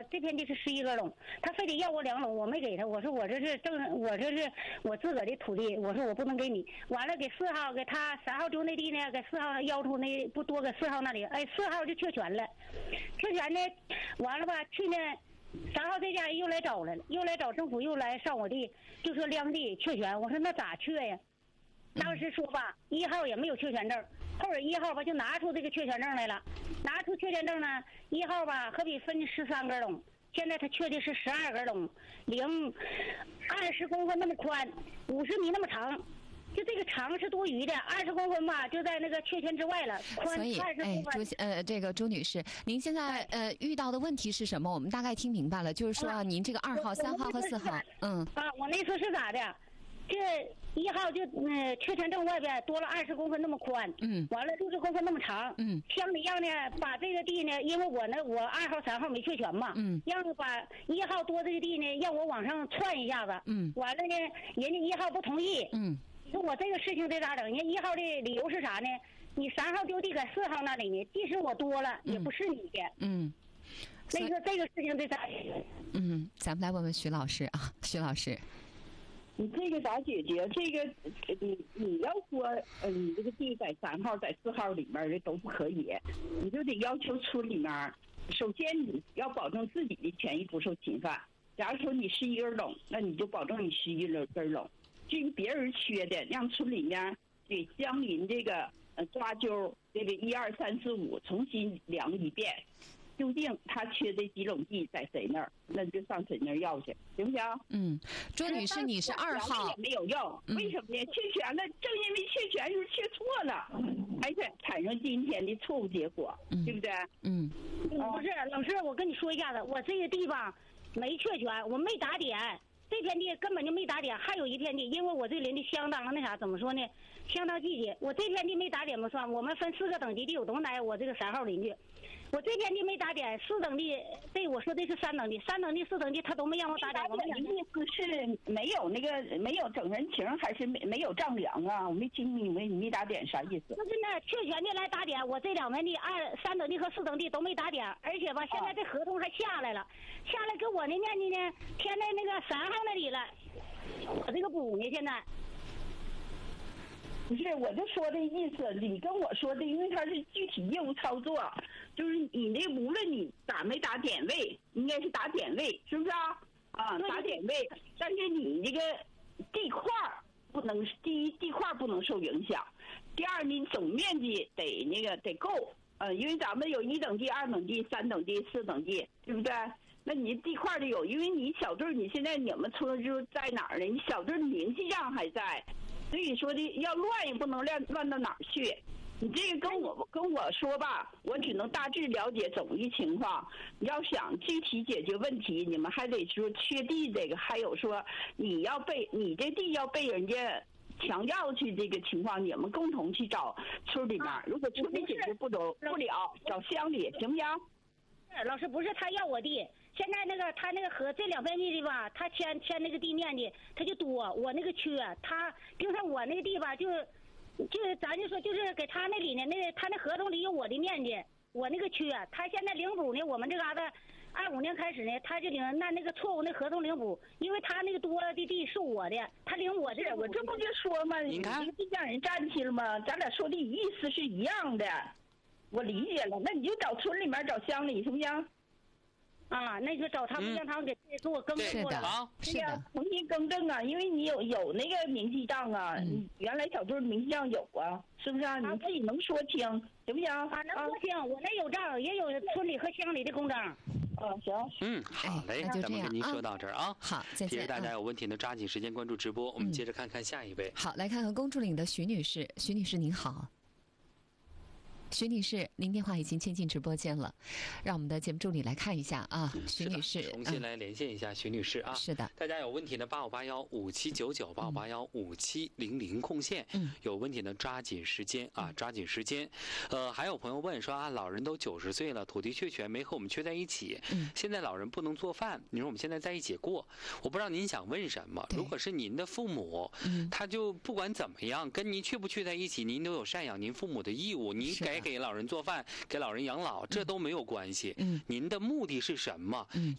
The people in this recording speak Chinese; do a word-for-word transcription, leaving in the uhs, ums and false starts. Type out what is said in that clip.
这片地是十一根垄，他非得要我两垄，我没给他，我说我这是正，我这是我自个儿的土地，我说我不能给你。完了给四号给他三号丢那地呢，给四号要出那不多给四号那里，哎，四号就确权了，确权呢，完了吧，去年三号这家人又来找来了，又来找政府，又来上我地，就说两地确权，我说那咋确呀？当时说吧，一号也没有确权证，后边一号吧就拿出这个确权证来了，拿出确权证呢，一号吧可比分十三根垄，现在他确的是十二根垄，零二十公分那么宽，五十米那么长，就这个长是多余的，二十公分吧就在那个确权之外了，宽所以，哎，朱呃，这个朱女士，您现在呃遇到的问题是什么？我们大概听明白了，就是说、啊、您这个二号、三号和四号，嗯， 啊，我那次是咋的？这一号就嗯，确权证外边多了二十公分那么宽， 嗯， 完了六十公分那么长， 嗯， 乡里让呢把这个地呢，因为我呢我二号三号没确权嘛， 嗯， 让把一号多这个地呢让我往上窜一下子， 嗯， 完了呢人家一号不同意， 嗯， 你说我这个事情得咋整？人家一号的理由是啥呢？你三号丢地在四号那里呢，即使我多了、嗯、也不是你的， 嗯， 那个这个事情得咋解决？ 嗯，咱们来问问徐老师啊，徐老师。 你这个咋解决？这个你你要说，呃，你这个地在三号、在四号里面的都不可以，你就得要求村里面，首先你要保证自己的权益不受侵犯。假如说你十一根垄，那你就保证你十一根垄。至于别人缺的，让村里面给相邻这个呃抓阄这个一二三四五重新量一遍。究竟他缺的几垄地在谁那儿，那就上谁那儿要去，行不行？ 嗯，朱女士，你是二号也没有用， 嗯、 为什么呢？确权了，正因为确权就是确错了，而且产生今天的错误结果， 嗯、 对不对？ 嗯， 不是，老师，我跟你说一下子，我这个地方没确权，我没打点。这片地根本就没打点，还有一片地，因为我这邻居相当那啥，怎么说呢？相当季节。我这片地没打点不算，我们分四个等级地有多难？我这个三号邻居，我这片地没打点，四等地，这我说的是三等地，三等地、四等地他都没让我打点。我们的意思是没有那个没有整人情，还是没没有丈量啊？我没听明白你没打点啥意思？ 就是那确权的来打点，我这两片地二三等地和四等地都没打点，而且吧，现在这合同还下来了，下来给我那面积呢填在那个三号那里了，我这个补呢现在。 不是，我就说的意思，你跟我说的，因为它是具体业务操作，就是你这无论你打没打点位，应该是打点位，是不是啊？啊，打点位，但是你这个地块不能，第一地块不能受影响，第二你总面积得那个得够，呃，因为咱们有一等地、二等地、三等地、四等地，对不对？那你地块的有，因为你小队你现在你们村就在哪儿呢？你小队名气上还在。所以说的要乱也不能乱乱到哪儿去，你这个跟我跟我说吧，我只能大致了解总的情况。你要想具体解决问题，你们还得说缺地这个，还有说你要被你这地要被人家强要去这个情况，你们共同去找村里面。如果村里解决不了不了，找乡里行不行？ 老师不是他要我地，现在那个他那个和这两片地的吧，他签签那个地面积他就多，我那个缺，他盯上我那个地吧，就就咱就说就是给他那里呢，那他那合同里有我的面积，我那个缺，他现在领补呢，我们这嘎达二五年开始呢，他就领那那个错误那合同领补，因为他那个多的地是我的，他领我这个， 我这不就说嘛，你这个地让人占去了吗？咱俩说的意思是一样的。我理解了，那你就找村里面找乡里行不行？啊，那就找他们，让他们给给我更正过来。 好，是的， 重新更正啊，因为你有有那个明细账啊，嗯、原来小队明细账有啊，是不是啊？你自己能说清，行不行？ 啊，能说清，我那有账，也有村里和乡里的公章。 嗯，行。 嗯，好嘞，咱们跟您说到这儿啊。 好，再见。 谢谢大家有问题呢，抓紧时间关注直播。我们接着看看下一位。 好，来看看公主岭的徐女士，徐女士您好。徐女士，您电话已经接进直播间了，让我们的节目助理来看一下啊。徐女士， 重新来连线一下徐女士啊。 是的， 大家有问题呢，八五八幺五七九九，八五八幺五七零零空线。 嗯， 有问题呢，抓紧时间啊，抓紧时间。呃，还有朋友问说啊，老人都九十岁了，土地确权没和我们确在一起， 嗯， 现在老人不能做饭，你说我们现在在一起过，我不知道您想问什么。如果是您的父母， 嗯， 他就不管怎么样，跟您确不确在一起，您都有赡养您父母的义务，您该给老人做饭。给老人养老，这都没有关系。 嗯， 您的目的是什么？ 嗯，